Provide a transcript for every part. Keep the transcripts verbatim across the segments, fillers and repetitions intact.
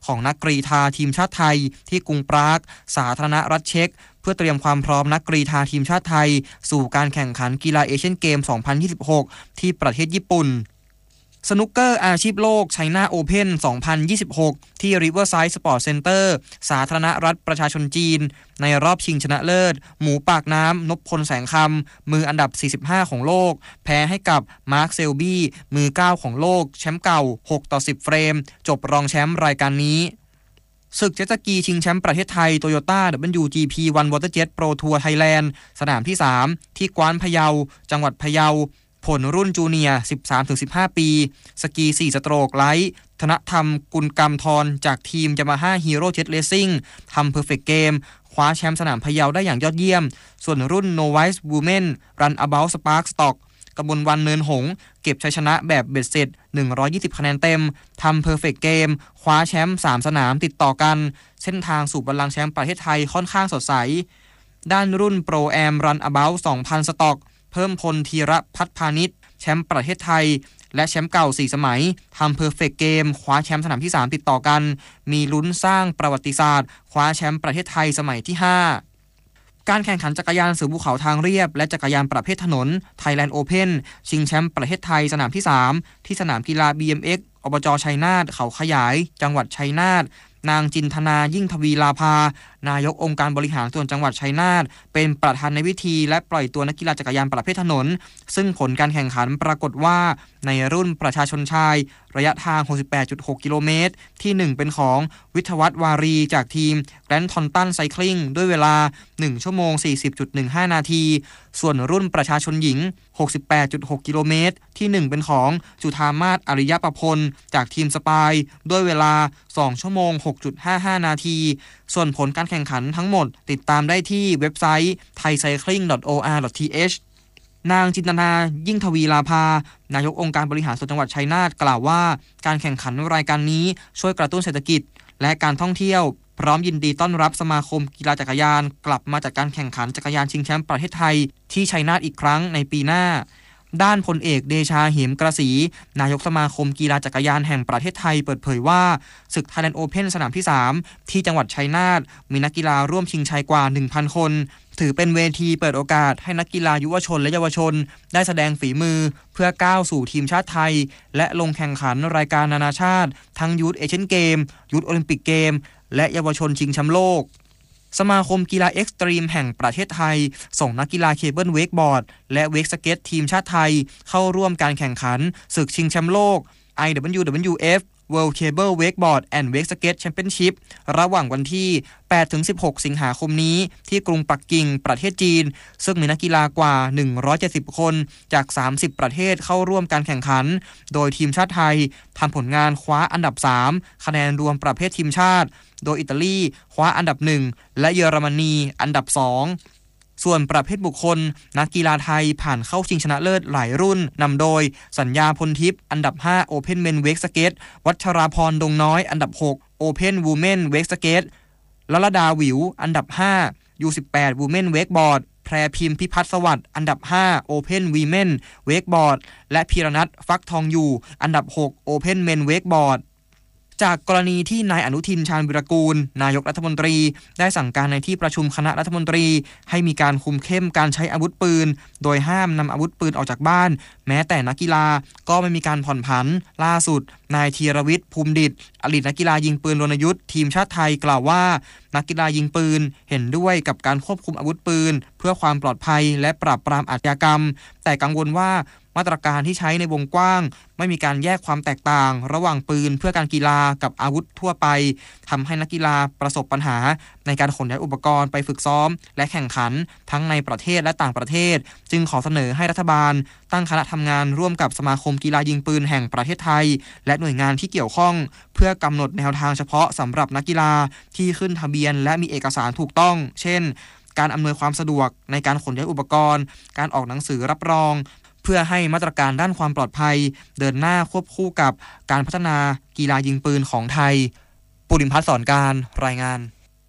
ของนักกรีฑาทีมชาติไทยที่กรุงปรากสาธารณรัฐเช็กเพื่อเตรียมความพร้อมนักกรีฑาทีมชาติไทยสู่การแข่งขันกีฬาเอเชียนเกม สองพันยี่สิบหก ที่ประเทศญี่ปุ่นสนุกเกอร์อาชีพโลกไชน่าโอเพ่น สองพันยี่สิบหก ที่ Riverside Sport Center สาธารณรัฐประชาชนจีนในรอบชิงชนะเลิศหมูปากน้ำนพพลแสงคำมืออันดับสี่สิบห้าของโลกแพ้ให้กับมาร์คเซลบี้มือเก้าของโลกแชมป์เก่าหกต่อสิบเฟรมจบรองแชมป์รายการนี้ศึกเจ็ตสกีชิงแชมป์ประเทศไทย Toyota ดับเบิลยู จี พี วัน Waterjet Pro Tour Thailand สนามที่สามที่กวานพะเยาจังหวัดพะเยาผลรุ่นจูเนียร์ สิบสามถึงสิบห้า ปีสกีสี่สโตรกไลท์ธนธรรมกุลกรรมทรจากทีม Yamaha Hero Jet Racing ทำ Perfect Game คว้าแชมป์สนามพะเยาได้อย่างยอดเยี่ยมส่วนรุ่น Novice Women Runabout Spark Stock กมลวรรณเนินหงส์เก็บชัยชนะแบบเบ็ดเสร็จหนึ่งร้อยยี่สิบคะแนนเต็มทำ Perfect Game คว้าแชมป์สามสนามติดต่อกันเส้นทางสู่บัลลังก์แชมป์ประเทศไทยค่อนข้างสดใสด้านรุ่น Pro Am Runabout สองพัน สต็อกเพิ่มพลธีรพัฒน์พานิชแชมป์ประเทศไทยและแชมป์เก่าสี่สมัยทำ Perfect Game คว้าแชมป์สนามที่สามติดต่อกันมีลุ้นสร้างประวัติศาสตร์คว้าแชมป์ประเทศไทยสมัยที่ห้าการแข่งขันจักรยานเสือภูเขาทางเรียบและจักรยานประเภทถนน Thailand Open ชิงแชมป์ประเทศไทยสนามที่สามที่สนามกีฬา บี เอ็ม เอ็กซ์ อบจ.ชัยนาทเขาขยายจังหวัดชัยนาทนางจินธนายิ่งทวีลาภานายกองค์การบริหารส่วนจังหวัดชัยนาทเป็นประธานในพิธีและปล่อยตัวนักกีฬาจักรยานประเภทถนนซึ่งผลการแข่งขันปรากฏว่าในรุ่นประชาชนชายระยะทาง หกสิบแปดจุดหก กิโลเมตรที่หนึ่งเป็นของวิทยวัฒน์วารีจากทีมแกรนด์ทอนตันไซคลิงด้วยเวลาหนึ่งชั่วโมง สี่สิบจุดหนึ่งห้า นาทีส่วนรุ่นประชาชนหญิง หกสิบแปดจุดหก กิโลเมตรที่หนึ่งเป็นของจุธามาศอริยประพลจากทีมสปายด้วยเวลาสองชั่วโมง หกจุดห้าห้า นาทีส่วนผลการแข่งขันทั้งหมดติดตามได้ที่เว็บไซต์ ไทยไซคลิง ดอท โอ อาร์ ดอท ที เอช นางจินตนายิ่งทวีลาภานายกองค์การบริหารส่วนจังหวัดชัยนาทกล่าวว่าการแข่งขันรายการนี้ช่วยกระตุ้นเศรษฐกิจและการท่องเที่ยวพร้อมยินดีต้อนรับสมาคมกีฬาจักรยานกลับมาจัดการแข่งขันจักรยานชิงแชมป์ประเทศไทยที่ชัยนาทอีกครั้งในปีหน้าด้านพลเอกเดชาเหมกระสีนายกสมาคมกีฬาจักรยานแห่งประเทศไทยเปิดเผยว่าศึก Thailand Open สนามที่สามที่จังหวัดชัยนาทมีนักกีฬาร่วมชิงชัยกว่า หนึ่งพัน คนถือเป็นเวทีเปิดโอกาสให้นักกีฬายุวชนและเยาวชนได้แสดงฝีมือเพื่อก้าวสู่ทีมชาติไทยและลงแข่งขันรายการนานาชาติทั้งยูทเอเชียนเกมยูทโอลิมปิกเกมและเยาวชนชิงแชมป์โลกสมาคมกีฬาเอ็กซ์ตรีมแห่งประเทศไทยส่งนักกีฬาเคเบิลเวกบอร์ดและเวกสเก็ตทีมชาติไทยเข้าร่วมการแข่งขันศึกชิงแชมป์โลก ไอ ดับเบิลยู ดับเบิลยู เอฟ World Cable Wakeboard and Wake Skate Championship ระหว่างวันที่ แปดถึงสิบหก สิงหาคมนี้ที่กรุงปักกิ่งประเทศจีนซึ่งมีนักกีฬากว่า หนึ่งร้อยเจ็ดสิบ คนจาก สามสิบ ประเทศเข้าร่วมการแข่งขันโดยทีมชาติไทยทำผลงานคว้าอันดับ สาม คะแนนรวมประเภททีมชาติโดยอิตาลีคว้าอันดับ หนึ่ง และเยอรมนีอันดับ สองส่วนประเภทบุคคลนักกีฬาไทยผ่านเข้าชิงชนะเลิศหลายรุ่นนำโดยสัญญาพลทิพย์อันดับ ห้า Open Men Wake Skate วัชราพรดงน้อยอันดับ หก Open Women Wake Skate ลลดาหวิวอันดับ ห้า ยู สิบแปด Women Wakeboard แพรพิมพ์พิพัฒน์สวัสดิ์อันดับ ห้า Open Women Wakeboard และพีรนัทฟักทองอยู่อันดับ หก Open Men Wakeboardจากกรณีที่นายอนุทินชาญวิรากูลนายกรัฐมนตรีได้สั่งการในที่ประชุมคณะรัฐมนตรีให้มีการคุมเข้มการใช้อาวุธปืนโดยห้ามนำอาวุธปืนออกจากบ้านแม้แต่นักกีฬาก็ไม่มีการผ่อนผันล่าสุดนายธีรวิทย์ภูมิดิษฐ์อดีตนักกีฬายิงปืนรณยุทธ์ทีมชาติไทยกล่าวว่านักกีฬายิงปืนเห็นด้วยกับการควบคุมอาวุธปืนเพื่อความปลอดภัยและปราบปรามอาชญากรรมแต่กังวลว่ามาตรการที่ใช้ในวงกว้างไม่มีการแยกความแตกต่างระหว่างปืนเพื่อการกีฬากับอาวุธทั่วไปทำให้นักกีฬาประสบปัญหาในการขนย้ายอุปกรณ์ไปฝึกซ้อมและแข่งขันทั้งในประเทศและต่างประเทศจึงขอเสนอให้รัฐบาลตั้งคณะทำงานร่วมกับสมาคมกีฬายิงปืนแห่งประเทศไทยและหน่วยงานที่เกี่ยวข้องเพื่อกำหนดแนวทางเฉพาะสำหรับนักกีฬาที่ขึ้นทะเบียนและมีเอกสารถูกต้องเช่นการอำนวยความสะดวกในการขนย้ายอุปกรณ์การออกหนังสือรับรองเพื่อให้มาตรการด้านความปลอดภัยเดินหน้าควบคู่กับการพัฒนากีฬายิงปืนของไทยปุริมพัฒน์สอนการรายงาน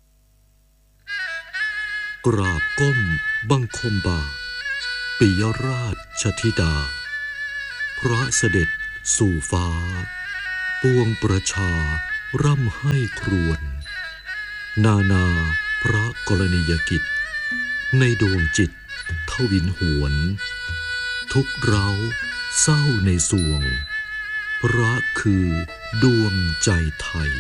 กราบก้มบังคมบาทปิยราชธิดาพระเสด็จสู่ฟ้าปวงประชาร่ำไห้ครวญนานาพระกรณียกิจในดวงจิตทวินหวนทุกเร้าเศร้าในสวงพระคือดวงใจไทย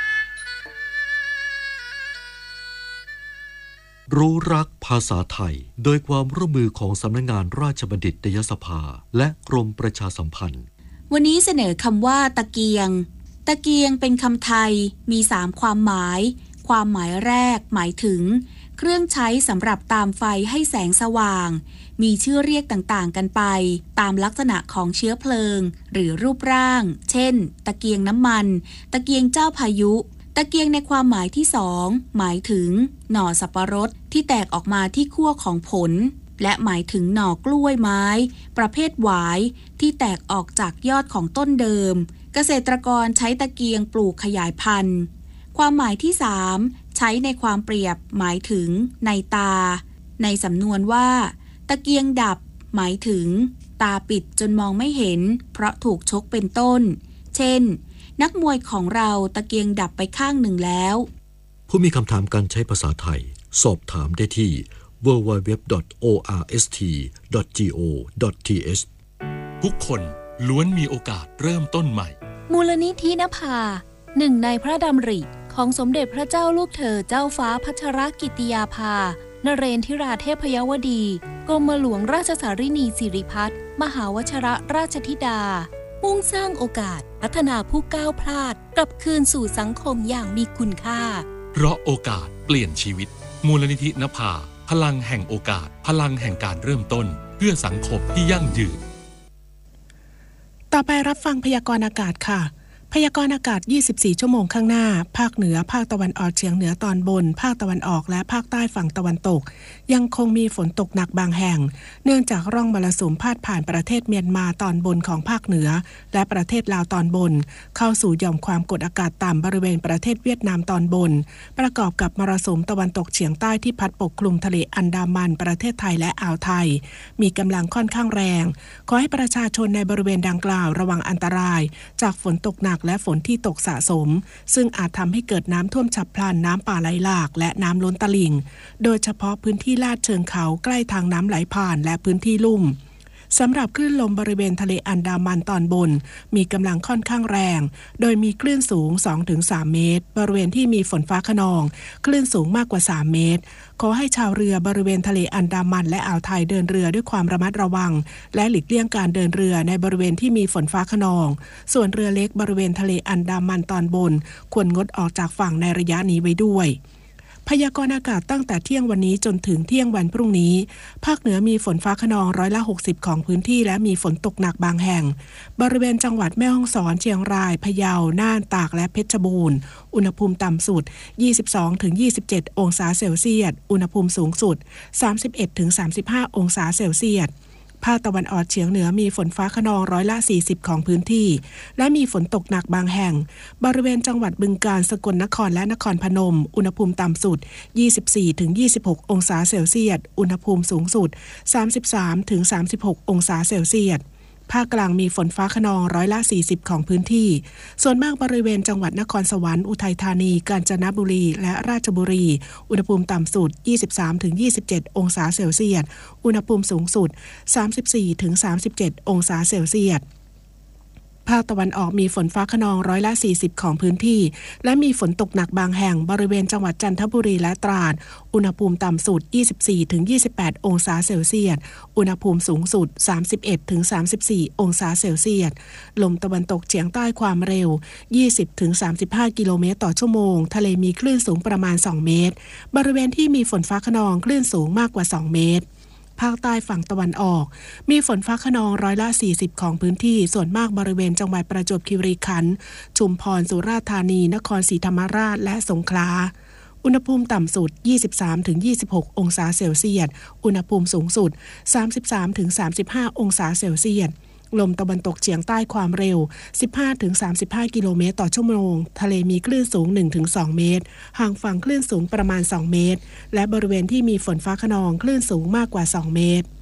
รู้รักภาษาไทยโดยความร่วมมือของสำนักงานราชบัณฑิตยสภาและกรมประชาสัมพันธ์วันนี้เสนอคำว่าตะเกียงตะเกียงเป็นคำไทยมีสามความหมายความหมายแรกหมายถึงเครื่องใช้สำหรับตามไฟให้แสงสว่างมีชื่อเรียกต่างๆกันไปตามลักษณะของเชื้อเพลิงหรือรูปร่างเช่นตะเกียงน้ำมันตะเกียงเจ้าพายุตะเกียงในความหมายที่สองหมายถึงหน่อสับปะรดที่แตกออกมาที่ขั้วของผลและหมายถึงหน่อกล้วยไม้ประเภทหวายที่แตกออกจากยอดของต้นเดิมเกษตรกรใช้ตะเกียงปลูกขยายพันธุ์ความหมายที่สามใช้ในความเปรียบหมายถึงในตาในสำนวนว่าตะเกียงดับหมายถึงตาปิดจนมองไม่เห็นเพราะถูกชกเป็นต้นเช่นนักมวยของเราตะเกียงดับไปข้างหนึ่งแล้วผู้มีคำถามการใช้ภาษาไทยสอบถามได้ที่ ดับเบิลยู ดับเบิลยู ดับเบิลยู ดอท โอ อาร์ เอส ที ดอท จี โอ ดอท ที เอชทุกคนล้วนมีโอกาสเริ่มต้นใหม่มูลนิธินภาหนึ่งในพระดำริของสมเด็จพระเจ้าลูกเธอเจ้าฟ้าพัชรกิติยาภานเรนทิราเทพยวดีกรมหลวงราชสารินีสิริพัฒน์มหาวชิรราชธิดามุ่งสร้างโอกาสพัฒนาผู้ก้าวพลาดกลับคืนสู่สังคมอย่างมีคุณค่าเพราะโอกาสเปลี่ยนชีวิตมูลนิธินภาพลังแห่งโอกาสพลังแห่งการเริ่มต้นเพื่อสังคมที่ยั่งยืนต่อไปรับฟังพยากรณ์อากาศค่ะพยากรณ์อากาศยี่สิบสี่ชั่วโมงข้างหน้าภาคเหนือภาคตะวันออกเฉียงเหนือตอนบนภาคตะวันออกและภาคใต้ฝั่งตะวันตกยังคงมีฝนตกหนักบางแห่งเนื่องจากร่องมรสุมพาดผ่านประเทศเมียนมาตอนบนของภาคเหนือและประเทศลาวตอนบนเข้าสู่หย่อมความกดอากาศต่ำบริเวณประเทศเวียดนามตอนบนประกอบกับมรสุมตะวันตกเฉียงใต้ที่พัดปกคลุมทะเลอันดามันประเทศไทยและอ่าวไทยมีกำลังค่อนข้างแรงขอให้ประชาชนในบริเวณดังกล่าวระวังอันตรายจากฝนตกหนักและฝนที่ตกสะสมซึ่งอาจทำให้เกิดน้ำท่วมฉับพลันน้ำป่าไหลหลากและน้ำล้นตลิ่งโดยเฉพาะพื้นที่ลาดเชิงเขาใกล้ทางน้ำไหลผ่านและพื้นที่ลุ่มสำหรับคลื่นลมบริเวณทะเลอันดามันตอนบนมีกำลังค่อนข้างแรงโดยมีคลื่นสูง สองถึงสาม เมตรบริเวณที่มีฝนฟ้าคะนองคลื่นสูงมากกว่าสามเมตรขอให้ชาวเรือบริเวณทะเลอันดามันและอ่าวไทยเดินเรือด้วยความระมัดระวังและหลีกเลี่ยงการเดินเรือในบริเวณที่มีฝนฟ้าคะนองส่วนเรือเล็กบริเวณทะเลอันดามันตอนบนควรงดออกจากฝั่งในระยะนี้ไว้ด้วยพยากรณ์อากาศตั้งแต่เที่ยงวันนี้จนถึงเที่ยงวันพรุ่งนี้ภาคเหนือมีฝนฟ้าคะนองร้อยละหกสิบของพื้นที่และมีฝนตกหนักบางแห่งบริเวณจังหวัดแม่ฮ่องสอนเชียงรายพะเยาน่านตากและเพชรบูรณ์อุณหภูมิต่ำสุด ยี่สิบสองถึงยี่สิบเจ็ด องศาเซลเซียสอุณหภูมิสูงสุด สามสิบเอ็ดถึงสามสิบห้า องศาเซลเซียสภาคตะวันออกเฉียงเหนือมีฝนฟ้าคะนองร้อยละสี่สิบของพื้นที่และมีฝนตกหนักบางแห่งบริเวณจังหวัดบึงกาฬสกลนครและนครพนมอุณหภูมิต่ำสุด ยี่สิบสี่ถึงยี่สิบหก องศาเซลเซียสอุณหภูมิสูงสุด สามสิบสามถึงสามสิบหก องศาเซลเซียสภาคกลางมีฝนฟ้าคะนองร้อยละสี่สิบของพื้นที่ส่วนมากบริเวณจังหวัดนครสวรรค์อุทัยธานีกาญจนบุรีและราชบุรีอุณหภูมิต่ำสุด ยี่สิบสามถึงยี่สิบเจ็ด องศาเซลเซียสอุณหภูมิสูงสุด สามสิบสี่ถึงสามสิบเจ็ด องศาเซลเซียสภาคตะวันออกมีฝนฟ้าคะนองร้อยละสี่สิบของพื้นที่และมีฝนตกหนักบางแห่งบริเวณจังหวัดจันทบุรีและตราดอุณหภูมิต่ำสุด ยี่สิบสี่ถึงยี่สิบแปด องศาเซลเซียสอุณหภูมิสูงสุด สามสิบเอ็ดถึงสามสิบสี่ องศาเซลเซียสลมตะวันตกเฉียงใต้ความเร็ว ยี่สิบถึงสามสิบห้า กิโลเมตรต่อชั่วโมงทะเลมีคลื่นสูงประมาณสองเมตรบริเวณที่มีฝนฟ้าคะนองคลื่นสูงมากกว่าสองเมตรภาคใต้ฝั่งตะวันออกมีฝนฟ้าคะนองร้อยละสี่สิบของพื้นที่ส่วนมากบริเวณจังหวัดประจวบคีรีขันธ์ชุมพรสุราษฎร์ธานีนครศรีธรรมราชและสงขลาอุณหภูมิต่ำสุด ยี่สิบสามถึงยี่สิบหก องศาเซลเซียสอุณหภูมิสูงสุด สามสิบสามถึงสามสิบห้า องศาเซลเซียสลมตะวันตกเฉียงใต้ความเร็ว สิบห้าถึงสามสิบห้า กิโลเมตรต่อชั่วโมงทะเลมีคลื่นสูง หนึ่งถึงสอง เมตรห่างฝั่งคลื่นสูงประมาณสองเมตรและบริเวณที่มีฝนฟ้าคะนองคลื่นสูงมากกว่าสองเมตร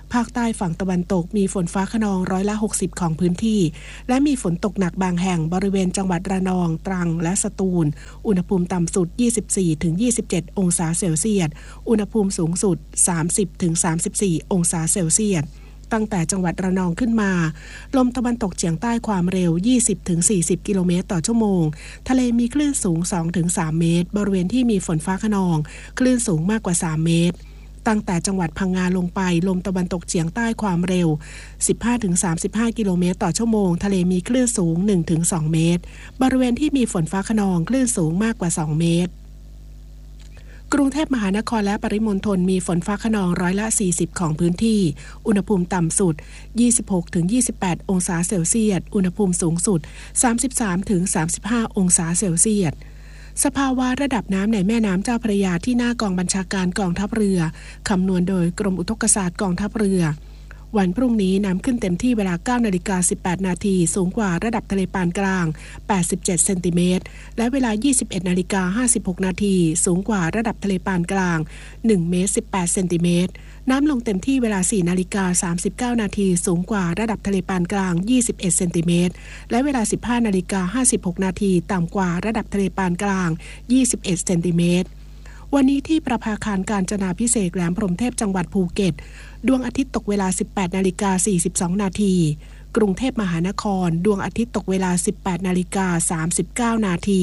ภาคใต้ฝั่งตะวันตกมีฝนฟ้าคะนองร้อยละหกสิบของพื้นที่และมีฝนตกหนักบางแห่งบริเวณจังหวัดระนองตรังและสตูลอุณหภูมิต่ำสุด ยี่สิบสี่ถึงยี่สิบเจ็ด องศาเซลเซียสอุณหภูมิสูงสุด สามสิบถึงสามสิบสี่ องศาเซลเซียสตั้งแต่จังหวัดระนองขึ้นมาลมตะวันตกเฉียงใต้ความเร็ว ยี่สิบถึงสี่สิบ กิโลเมตรต่อชั่วโมงทะเลมีคลื่นสูง สองถึงสาม เมตรบริเวณที่มีฝนฟ้าคะนองคลื่นสูงมากกว่าสามเมตรตั้งแต่จังหวัดพังงาลงไปลมตะวันตกเฉียงใต้ความเร็ว สิบห้าถึงสามสิบห้า กิโลเมตรต่อชั่วโมงทะเลมีคลื่นสูง หนึ่งถึงสอง เมตรบริเวณที่มีฝนฟ้าคะนองคลื่นสูงมากกว่าสองเมตรกรุงเทพมหานครและปริมณฑลมีฝนฟ้าคะนองร้อยละสี่สิบของพื้นที่อุณหภูมิต่ำสุด ยี่สิบหกถึงยี่สิบแปด องศาเซลเซียสอุณหภูมิสูงสุด สามสิบสามถึงสามสิบห้า องศาเซลเซียสสภาวะระดับน้ำในแม่น้ำเจ้าพระยาที่หน้ากองบัญชาการกองทัพเรือคำนวณโดยกรมอุทกศาสตร์กองทัพเรือวันพรุ่งนี้น้ำขึ้นเต็มที่เวลา เก้านาฬิกาสิบแปดนาทีสูงกว่าระดับทะเลปานกลางแปดสิบเจ็ดเซนติเมตรและเวลา ยี่สิบเอ็ดนาฬิกาห้าสิบหกนาทีสูงกว่าระดับทะเลปานกลางหนึ่งเมตรสิบแปดเซนติเมตรน้ำลงเต็มที่เวลา สี่นาฬิกาสามสิบเก้านาทีสูงกว่าระดับทะเลปานกลางยี่สิบเอ็ดเซนติเมตรและเวลา สิบห้านาฬิกาห้าสิบหกนาทีต่ำกว่าระดับทะเลปานกลางยี่สิบเอ็ดเซนติเมตรวันนี้ที่ประภาคารกาญจนาภิเษกแหลมพรหมเทพจังหวัดภูเก็ตดวงอาทิตย์ตกเวลา สิบแปดนาฬิกาสี่สิบสองนาทีกรุงเทพมหานครดวงอาทิตย์ตกเวลา สิบแปดนาฬิกาสามสิบเก้านาที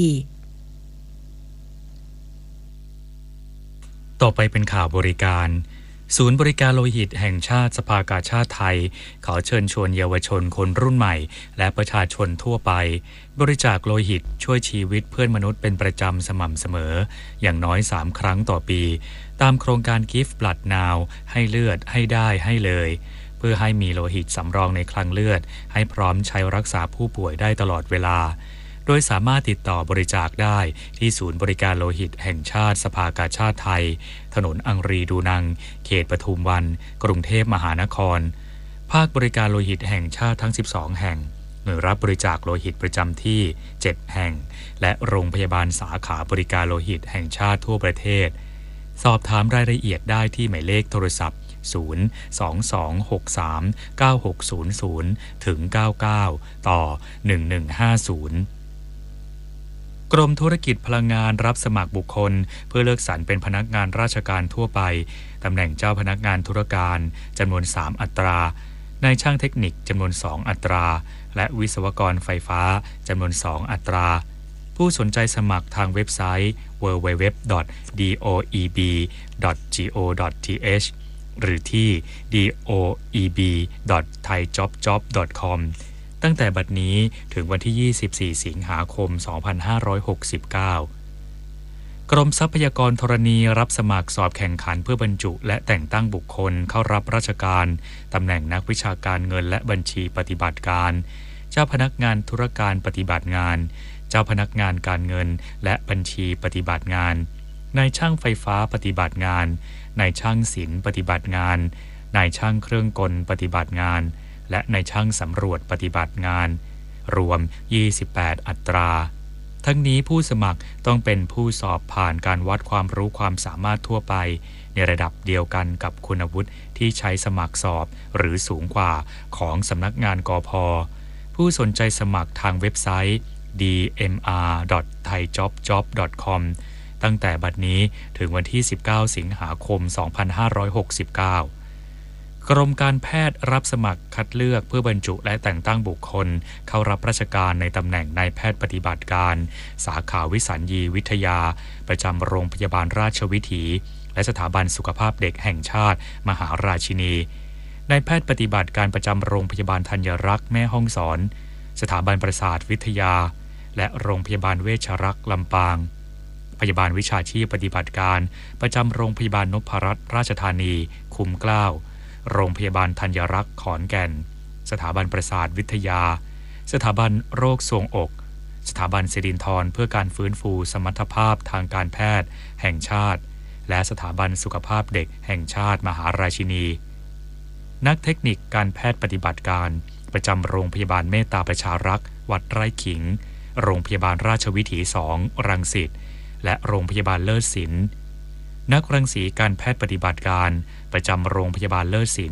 ต่อไปเป็นข่าวบริการศูนย์บริการโลหิตแห่งชาติสภากาชาดไทยขอเชิญชวนเยาวชนคนรุ่นใหม่และประชาชนทั่วไปบริจาคโลหิตช่วยชีวิตเพื่อนมนุษย์เป็นประจำสม่ำเสมออย่างน้อยสามครั้งต่อปีตามโครงการ Give Blood Now ให้เลือดให้ได้ให้เลยเพื่อให้มีโลหิตสำรองในคลังเลือดให้พร้อมใช้รักษาผู้ป่วยได้ตลอดเวลาโดยสามารถติดต่อบริจาคได้ที่ศูนย์บริการโลหิตแห่งชาติสภากาชาดไทยถนนอังรีดูนังเขตปทุมวันกรุงเทพมหานครภาคบริการโลหิตแห่งชาติทั้งสิบสองแห่งหน่วยรับบริจาคโลหิตประจำที่เจ็ดแห่งและโรงพยาบาลสาขาบริการโลหิตแห่งชาติทั่วประเทศสอบถามรายละเอียดได้ที่หมายเลขโทรศัพท์ศูนย์ สอง สอง หก สาม เก้า หก ศูนย์ ศูนย์ ถึง เก้า เก้า ต่อ หนึ่ง หนึ่ง ห้า ศูนย์กรมธุรกิจพลังงานรับสมัครบุคคลเพื่อเลือกสรรเป็นพนักงานราชการทั่วไปตำแหน่งเจ้าพนักงานธุรการจำนวนสามอัตรานายช่างเทคนิคจำนวนสองอัตราและวิศวกรไฟฟ้าจำนวนสองอัตราผู้สนใจสมัครทางเว็บไซต์ ดับเบิลยู ดับเบิลยู ดับเบิลยู ดอท ดี โอ อี บี ดอท จี โอ ดอท ที เอช หรือที่ ดี โอ อี บี ดอท ไทยจ็อบจ็อบ ดอท คอม ตั้งแต่บัดนี้ถึงวันที่ยี่สิบสี่สิงหาคมสองพันห้าร้อยหกสิบเก้ากรมทรัพยากรธรณีรับสมัครสอบแข่งขันเพื่อบรรจุและแต่งตั้งบุคคลเข้ารับราชการตำแหน่งนักวิชาการเงินและบัญชีปฏิบัติการเจ้าพนักงานธุรการปฏิบัติงานเจ้าพนักงานการเงินและบัญชีปฏิบัติงานนายช่างไฟฟ้าปฏิบัติงานนายช่างศิลป์ปฏิบัติงานนายช่างเครื่องกลปฏิบัติงานและนายช่างสำรวจปฏิบัติงานรวมยี่สิบแปดอัตราทั้งนี้ผู้สมัครต้องเป็นผู้สอบผ่านการวัดความรู้ความสามารถทั่วไปในระดับเดียวกันกับคุณวุฒิที่ใช้สมัครสอบหรือสูงกว่าของสำนักงานกพ.ผู้สนใจสมัครทางเว็บไซต์ ดี เอ็ม อาร์ ดอท ไทยจ็อบจ็อบ ดอท คอม ตั้งแต่บัดนี้ถึงวันที่สิบเก้าสิงหาคมสองพันห้าร้อยหกสิบเก้ากรมการแพทย์รับสมัครคัดเลือกเพื่อบรรจุและแต่งตั้งบุคคลเข้ารับราชการในตำแหน่งนายแพทย์ปฏิบัติการสาขาวิสัญญีวิทยาประจำโรงพยาบาลราชวิถีและสถาบันสุขภาพเด็กแห่งชาติมหาราชินีนายแพทย์ปฏิบัติการประจำโรงพยาบาลธัญรักษ์แม่ฮ่องสอนสถาบันประสาทวิทยาและโรงพยาบาลเวชรักษ์ลำปางพยาบาลวิชาชีพปฏิบัติการประจำโรงพยาบาลนพรัตน์ราชธานีคุ้มเกล้าโรงพยาบาลธัญรักษ์ขอนแก่นสถาบันประสาทวิทยาสถาบันโรคทรวงอกสถาบันสิรินธรเพื่อการฟื้นฟูสมรรถภาพทางการแพทย์แห่งชาติและสถาบันสุขภาพเด็กแห่งชาติมหาราชินีนักเทคนิคการแพทย์ปฏิบัติการประจำโรงพยาบาลเมตตาประชารักษ์วัดไร่ขิงโรงพยาบาลราชวิถีสองรังสิตและโรงพยาบาลเลิศศิลป์นักรังสีการแพทย์ปฏิบัติการประจำโรงพยาบาลเลิศศิลป์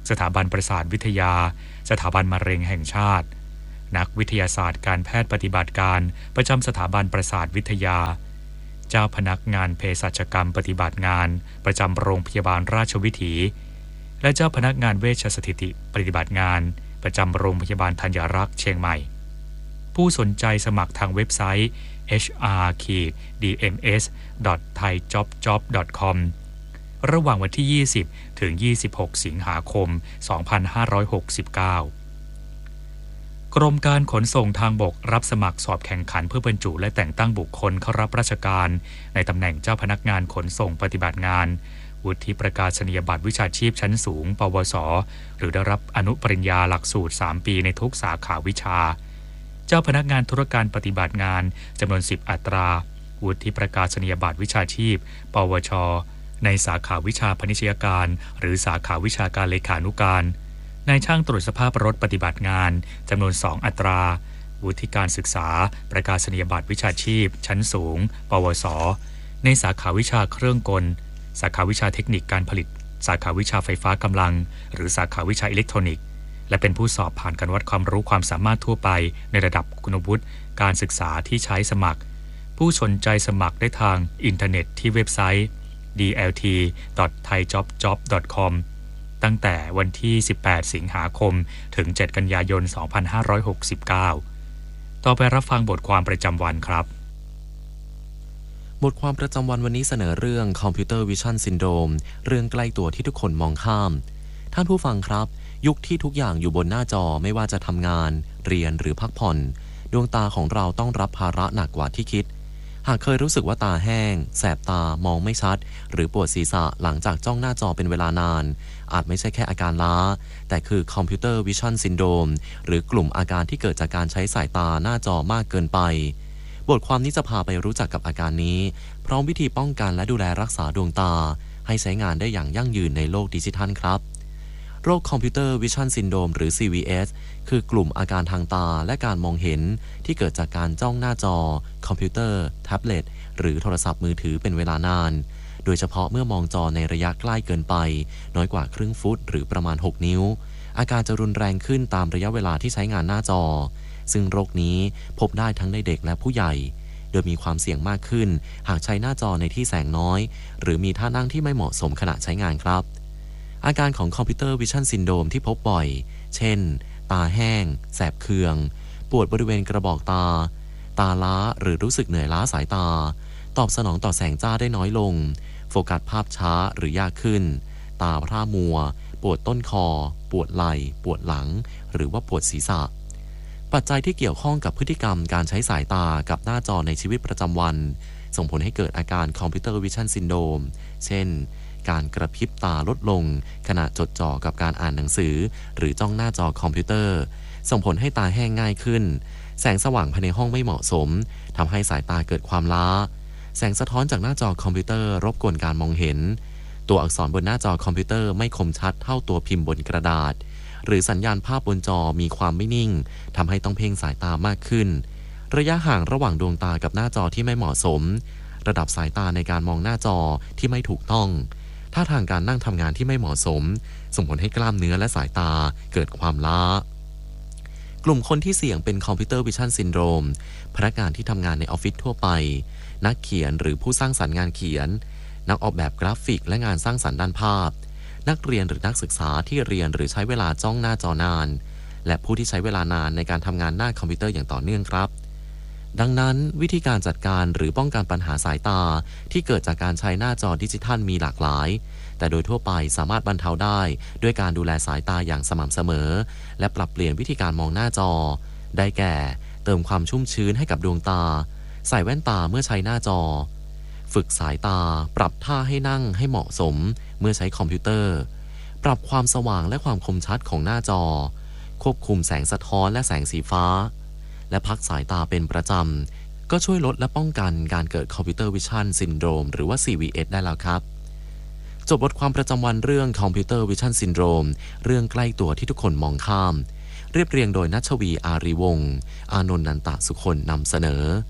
สถาบันประสาทวิทยาสถาบันมะเร็งแห่งชาตินักวิทยาศาสตร์การแพทย์ปฏิบัติการประจำสถาบันประสาทวิทยาเจ้าพนักงานเภสัชกรรมปฏิบัติงานประจำโรงพยาบาลราชวิถีและเจ้าพนักงานเวชสถิติปฏิบัติงานประจำโรงพยาบาลธัญรักษ์เชียงใหม่ผู้สนใจสมัครทางเว็บไซต์ เอช อาร์ ดี เอ็ม เอส ดอท ไทยจ็อบจ็อบ ดอท คอม ระหว่างวันที่ ยี่สิบ ถึง ยี่สิบหก สิงหาคม สองพันห้าร้อยหกสิบเก้ากรมการขนส่งทางบกรับสมัครสอบแข่งขันเพื่อบรรจุและแต่งตั้งบุคคลเข้ารับราชการในตำแหน่งเจ้าพนักงานขนส่งปฏิบัติงานวุฒิประกาศนียบัตรวิชาชีพชั้นสูงปวสหรือได้รับอนุปริญญาหลักสูตรสามปีในทุกสาขาวิชาเจ้าพนักงานธุรการปฏิบัติงานจำนวนสิบอัตราวุฒิประกาศนียบัตรวิชาชีพปวชในสาขาวิชาพนิชยการหรือสาขาวิชาการเลขานุการนายช่างตรวจสภาพรถปฏิบัติงานจำนวนสองอัตราวุฒิการศึกษาประกาศนียบัตรวิชาชีพชั้นสูงปวสในสาขาวิชาเครื่องกลสาขาวิชาเทคนิคการผลิตสาขาวิชาไฟฟ้ากำลังหรือสาขาวิชาอิเล็กทรอนิกส์และเป็นผู้สอบผ่านการวัดความรู้ความสามารถทั่วไปในระดับคุณวุฒิการศึกษาที่ใช้สมัครผู้สนใจสมัครได้ทางอินเทอร์เน็ตที่เว็บไซต์ ดี แอล ที ดอท ไทยจ็อบจ็อบ ดอท คอม ตั้งแต่วันที่ สิบแปด สิงหาคมถึง เจ็ด กันยายน สองพันห้าร้อยหกสิบเก้า ต่อไปรับฟังบทความประจำวันครับบทความประจำวันวันนี้เสนอเรื่องคอมพิวเตอร์วิชั่นซินโดรมเรื่องใกล้ตัวที่ทุกคนมองข้ามท่านผู้ฟังครับยุคที่ทุกอย่างอยู่บนหน้าจอไม่ว่าจะทำงานเรียนหรือพักผ่อนดวงตาของเราต้องรับภาระหนักกว่าที่คิดหากเคยรู้สึกว่าตาแห้งแสบตามองไม่ชัดหรือปวดศีรษะหลังจากจ้องหน้าจอเป็นเวลานานอาจไม่ใช่แค่อาการล้าแต่คือคอมพิวเตอร์วิชั่นซินโดรมหรือกลุ่มอาการที่เกิดจากการใช้สายตาหน้าจอมากเกินไปบทความนี้จะพาไปรู้จักกับอาการนี้พร้อมวิธีป้องกันและดูแลรักษาดวงตาให้ใช้งานได้อย่างยั่งยืนในโลกดิจิทัลครับโรคคอมพิวเตอร์วิชั่นซินโดรมหรือ ซี วี เอส คือกลุ่มอาการทางตาและการมองเห็นที่เกิดจากการจ้องหน้าจอคอมพิวเตอร์แท็บเล็ตหรือโทรศัพท์มือถือเป็นเวลานานโดยเฉพาะเมื่อมองจอในระยะใกล้เกินไปน้อยกว่าครึ่งฟุตหรือประมาณหกนิ้วอาการจะรุนแรงขึ้นตามระยะเวลาที่ใช้งานหน้าจอซึ่งโรคนี้พบได้ทั้งในเด็กและผู้ใหญ่โดยมีความเสี่ยงมากขึ้นหากใช้หน้าจอในที่แสงน้อยหรือมีท่านั่งที่ไม่เหมาะสมขณะใช้งานครับอาการของคอมพิวเตอร์วิชั่นซินโดรมที่พบบ่อยเช่นตาแห้งแสบเคืองปวดบริเวณกระบอกตาตาล้าหรือรู้สึกเหนื่อยล้าสายตาตอบสนองต่อแสงจ้าได้น้อยลงโฟกัสภาพช้าหรือยากขึ้นตาพร่ามัวปวดต้นคอปวดไหล่ปวดหลังหรือว่าปวดศีรษะปัจจัยที่เกี่ยวข้องกับพฤติกรรมการใช้สายตากับหน้าจอในชีวิตประจำวันส่งผลให้เกิดอาการคอมพิวเตอร์วิชั่นซินโดรมเช่นการกระพริบตาลดลงขณะจดจ่อกับการอ่านหนังสือหรือจ้องหน้าจอคอมพิวเตอร์ส่งผลให้ตาแห้งง่ายขึ้นแสงสว่างภายในห้องไม่เหมาะสมทำให้สายตาเกิดความล้าแสงสะท้อนจากหน้าจอคอมพิวเตอร์รบกวนการมองเห็นตัวอักษรบนหน้าจอคอมพิวเตอร์ไม่คมชัดเท่าตัวพิมพ์บนกระดาษหรือสัญญาณภาพบนจอมีความไม่นิ่งทำให้ต้องเพ่งสายตามากขึ้นระยะห่างระหว่างดวงตากับหน้าจอที่ไม่เหมาะสมระดับสายตาในการมองหน้าจอที่ไม่ถูกต้องท่าทางการนั่งทำงานที่ไม่เหมาะสมส่งผลให้กล้ามเนื้อและสายตาเกิดความล้ากลุ่มคนที่เสี่ยงเป็นคอมพิวเตอร์วิชั่นซินโดรมพนักงานที่ทำงานในออฟฟิศทั่วไปนักเขียนหรือผู้สร้างสรรค์งานเขียนนักออกแบบกราฟิกและงานสร้างสรรค์ด้านภาพนักเรียนหรือนักศึกษาที่เรียนหรือใช้เวลาจ้องหน้าจอนานและผู้ที่ใช้เวลานานในการทำงานหน้าคอมพิวเตอร์อย่างต่อเนื่องครับดังนั้นวิธีการจัดการหรือป้องกันปัญหาสายตาที่เกิดจากการใช้หน้าจอดิจิทัลมีหลากหลายแต่โดยทั่วไปสามารถบรรเทาได้ด้วยการดูแลสายตาอย่างสม่ำเสมอและปรับเปลี่ยนวิธีการมองหน้าจอได้แก่เติมความชุ่มชื้นให้กับดวงตาใส่แว่นตาเมื่อใช้หน้าจอฝึกสายตาปรับท่าให้นั่งให้เหมาะสมเมื่อใช้คอมพิวเตอร์ปรับความสว่างและความคมชัดของหน้าจอควบคุมแสงสะท้อนและแสงสีฟ้าและพักสายตาเป็นประจำก็ช่วยลดและป้องกันการเกิดคอมพิวเตอร์วิชั่นซินโดรมหรือว่า ซี วี เอส ได้แล้วครับจบบทความประจำวันเรื่องคอมพิวเตอร์วิชั่นซินโดรมเรื่องใกล้ตัวที่ทุกคนมองข้ามเรียบเรียงโดยณัชวีอารีวงศ์อานนท์นันตะสุคนนำเสนอ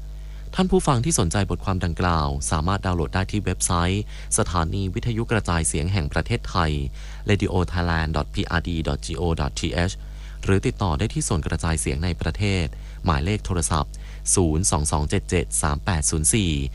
ท่านผู้ฟังที่สนใจบทความดังกล่าวสามารถดาวน์โหลดได้ที่เว็บไซต์สถานีวิทยุกระจายเสียงแห่งประเทศไทย เรดิโอไทยแลนด์ ดอท พี อาร์ ดี ดอท จี โอ ดอท ที เอช หรือติดต่อได้ที่ส่วนกระจายเสียงในประเทศหมายเลขโทรศัพท์ศูนย์ สอง สอง เจ็ด เจ็ด สาม แปด ศูนย์ สี่